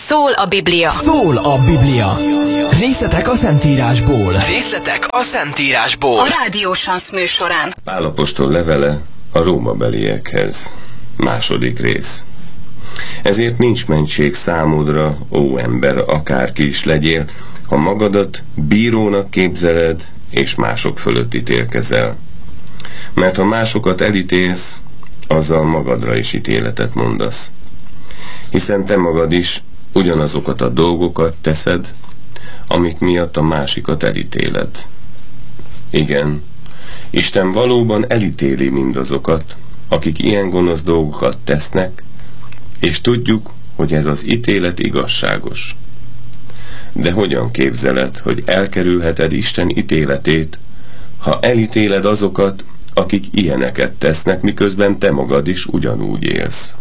Szól a Biblia. Szól a Biblia. Részletek a Szentírásból. A Rádió Sansz műsorán. Pál apostol levele a rómabeliekhez. Második rész. Ezért nincs mentség számodra, ó ember, akárki is legyél, ha magadat bírónak képzeled, és mások fölött ítélkezel. Mert ha másokat elítélsz, azzal magadra is ítéletet mondasz. Hiszen te magad is ugyanazokat a dolgokat teszed, amik miatt a másikat elítéled. Igen, Isten valóban elítéli mindazokat, akik ilyen gonosz dolgokat tesznek, és tudjuk, hogy ez az ítélet igazságos. De hogyan képzeled, hogy elkerülheted Isten ítéletét, ha elítéled azokat, akik ilyeneket tesznek, miközben te magad is ugyanúgy élsz?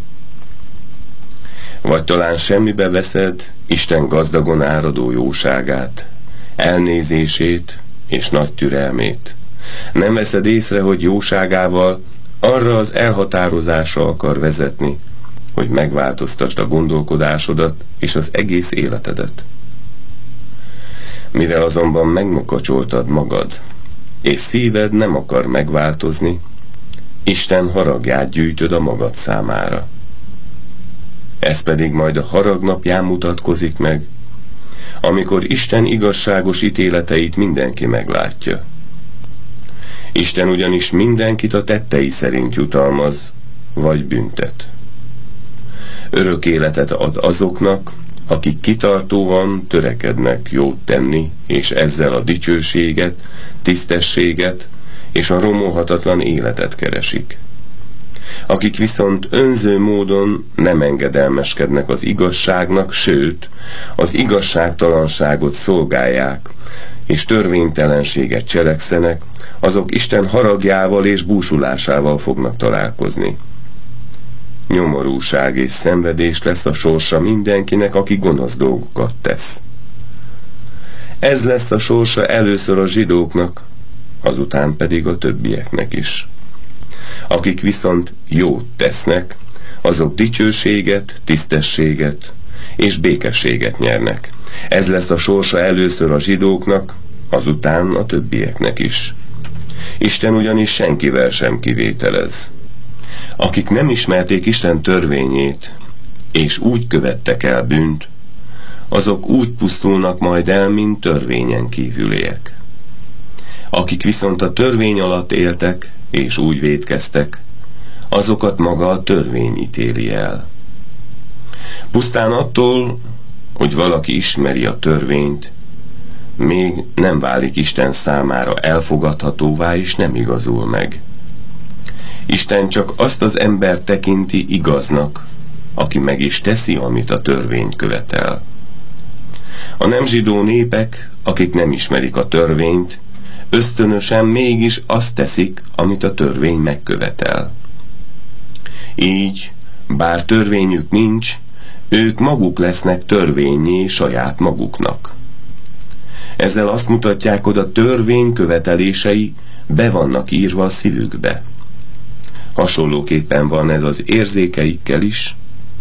Vagy talán semmibe veszed Isten gazdagon áradó jóságát, elnézését és nagy türelmét. Nem veszed észre, hogy jóságával arra az elhatározásra akar vezetni, hogy megváltoztasd a gondolkodásodat és az egész életedet. Mivel azonban megmakacsoltad magad, és szíved nem akar megváltozni, Isten haragját gyűjtöd a magad számára. Ez pedig majd a harag napján mutatkozik meg, amikor Isten igazságos ítéleteit mindenki meglátja. Isten ugyanis mindenkit a tettei szerint jutalmaz, vagy büntet. Örök életet ad azoknak, akik kitartóan törekednek jót tenni, és ezzel a dicsőséget, tisztességet és a romolhatatlan életet keresik. Akik viszont önző módon nem engedelmeskednek az igazságnak, sőt, az igazságtalanságot szolgálják, és törvénytelenséget cselekszenek, azok Isten haragjával és búsulásával fognak találkozni. Nyomorúság és szenvedés lesz a sorsa mindenkinek, aki gonosz dolgokat tesz. Ez lesz a sorsa először a zsidóknak, azután pedig a többieknek is. Akik viszont jót tesznek, azok dicsőséget, tisztességet és békességet nyernek. Ez lesz a sorsa először a zsidóknak, azután a többieknek is. Isten ugyanis senkivel sem kivételez. Akik nem ismerték Isten törvényét, és úgy követtek el bűnt, azok úgy pusztulnak majd el, mint törvényen kívüliek. Akik viszont a törvény alatt éltek, és úgy vétkeztek, azokat maga a törvény ítéli el. Pusztán attól, hogy valaki ismeri a törvényt, még nem válik Isten számára elfogadhatóvá, és nem igazul meg. Isten csak azt az embert tekinti igaznak, aki meg is teszi, amit a törvény követel. A nem zsidó népek, akik nem ismerik a törvényt, ösztönösen mégis azt teszik, amit a törvény megkövetel. Így, bár törvényük nincs, ők maguk lesznek törvénnyé saját maguknak. Ezzel azt mutatják, hogy a törvény követelései be vannak írva a szívükbe. Hasonlóképpen van ez az érzékeikkel is.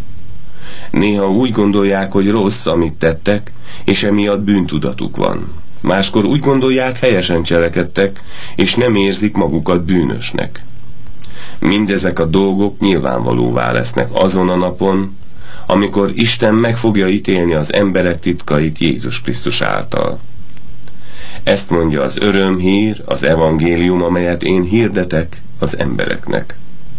Néha úgy gondolják, hogy rossz, amit tettek, és emiatt bűntudatuk van. Máskor úgy gondolják, helyesen cselekedtek, és nem érzik magukat bűnösnek. Mindezek a dolgok nyilvánvalóvá lesznek azon a napon, amikor Isten meg fogja ítélni az emberek titkait Jézus Krisztus által. Ezt mondja az örömhír, az evangélium, amelyet én hirdetek az embereknek.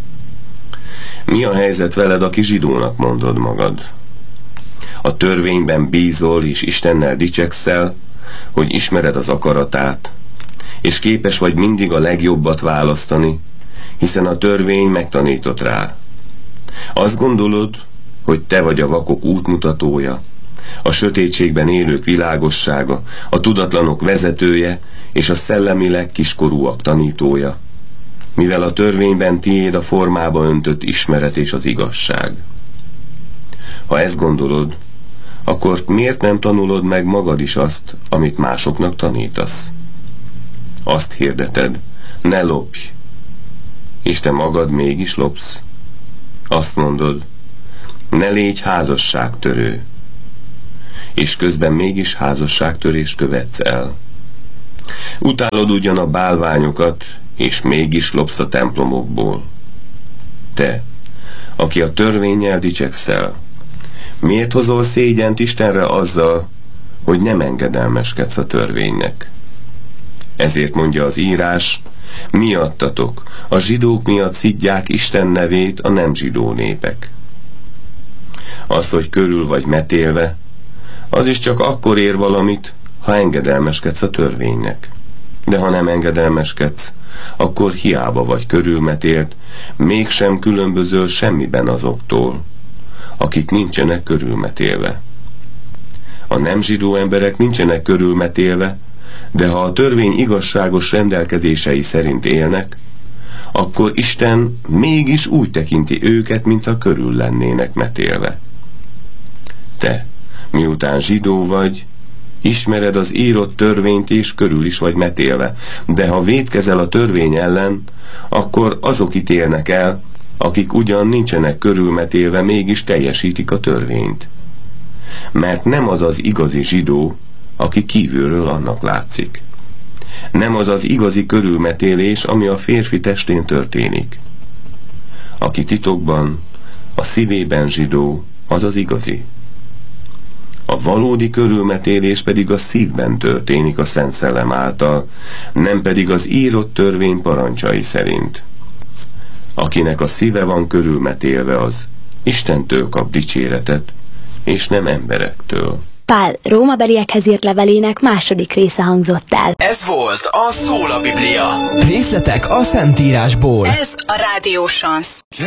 Mi a helyzet veled, aki zsidónak mondod magad? A törvényben bízol, és Istennel dicsekszel, hogy ismered az akaratát, és képes vagy mindig a legjobbat választani, hiszen a törvény megtanított rá. Azt gondolod, hogy te vagy a vakok útmutatója, a sötétségben élők világossága, a tudatlanok vezetője, és a szellemileg kiskorúak tanítója, mivel a törvényben tiéd a formába öntött ismeret és az igazság. Ha ezt gondolod, akkor miért nem tanulod meg magad is azt, amit másoknak tanítasz? Azt hirdeted, ne lopj, és te magad mégis lopsz. Azt mondod, ne légy házasságtörő, és közben mégis házasságtörést követsz el. Utálod ugyan a bálványokat, és mégis lopsz a templomokból. Te, aki a törvénnyel dicsekszel, miért hozol szégyent Istenre azzal, hogy nem engedelmeskedsz a törvénynek? Ezért mondja az írás, miattatok, a zsidók miatt szidják Isten nevét a nem zsidó népek. Az, hogy körül vagy metélve, az is csak akkor ér valamit, ha engedelmeskedsz a törvénynek. De ha nem engedelmeskedsz, akkor hiába vagy körülmetélt, mégsem különbözöl semmiben azoktól, akik nincsenek körülmetélve. A nem zsidó emberek nincsenek körülmetélve, de ha a törvény igazságos rendelkezései szerint élnek, akkor Isten mégis úgy tekinti őket, mintha körül lennének metélve. Te, miután zsidó vagy, ismered az írott törvényt és körül is vagy metélve, de ha vétkezel a törvény ellen, akkor azok ítélnek el, akik ugyan nincsenek körülmetélve, mégis teljesítik a törvényt. Mert nem az az igazi zsidó, aki kívülről annak látszik. Nem az az igazi körülmetélés, ami a férfi testén történik. Aki titokban, a szívében zsidó, az az igazi. A valódi körülmetélés pedig a szívben történik a Szent Szellem által, nem pedig az írott törvény parancsai szerint. Akinek a szíve van körülmetélve, az Istentől kap dicséretet, és nem emberektől. Pál rómabeliekhez írt levelének második része hangzott el. Ez volt a Szól a Biblia. Részletek a Szentírásból. Ez a Rádió Sansz.